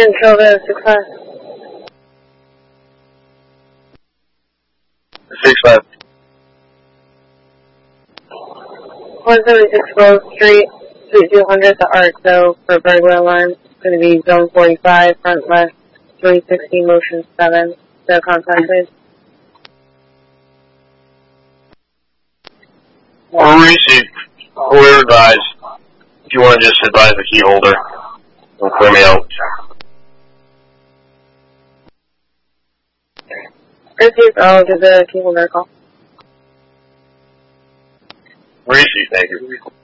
Control to 6-5. 6-5. 176 Grove Street, Suite 200, the RXO for burglar alarm. It's going to be zone 45, front left, 360, motion 7. So contact please. Or receive. Whoever advise. If you want to just advise the key holder, or clear me out. Receive, I'll give the key holder a call. Receive, thank you.